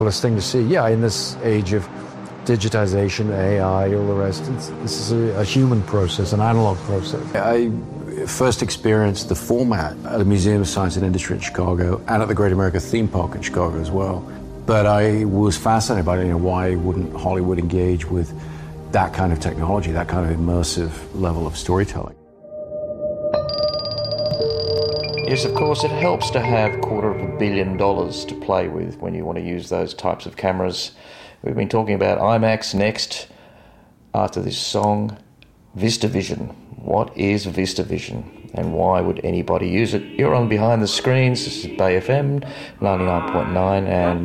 This thing to see, yeah, in this age of digitization, AI, all the rest, this is a human process, an analog process. I first experienced the format at the Museum of Science and Industry in Chicago and at the Great America Theme Park in Chicago as well. But I was fascinated by it. Why wouldn't Hollywood engage with that kind of technology, that kind of immersive level of storytelling? Yes, of course, it helps to have $250 million to play with when you want to use those types of cameras. We've been talking about IMAX next, after this song, VistaVision. What is VistaVision and why would anybody use it? You're on Behind the Screens. This is Bay FM 99.9 and